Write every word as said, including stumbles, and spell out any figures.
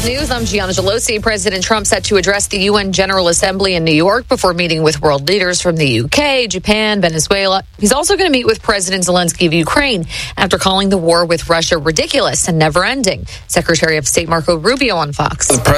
Fox News, I'm Gianna Gelosi. President Trump set to address the U N General Assembly in New York before meeting with world leaders from the U K, Japan, Venezuela. He's also going to meet with President Zelensky of Ukraine after calling the war with Russia ridiculous and never ending. Secretary of State Marco Rubio on Fox.